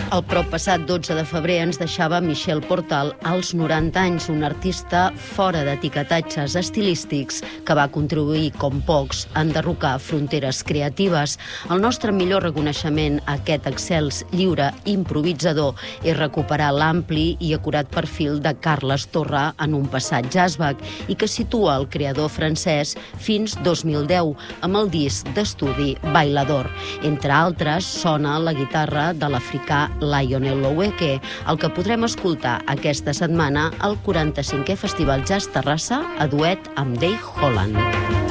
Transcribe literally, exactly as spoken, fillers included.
El proppassat dotze de febrer ens deixava Michel Portal als noranta anys, un artista fora d'etiquetatges estilístics que va contribuir, com pocs, a enderrocar fronteres creatives. El nostre millor reconeixement a aquest excels lliure improvisador és recuperar l'ampli i acurat perfil de Carles Torra en un passat jazzback i que situa el creador francès fins dos mil deu amb el disc d'estudi Bailador. Entre altres, sona la guitarra de l'africà Lionel Loweke, el que podrem escoltar aquesta setmana al quaranta-cinquè Festival Jazz Terrassa a duet amb Dave Holland.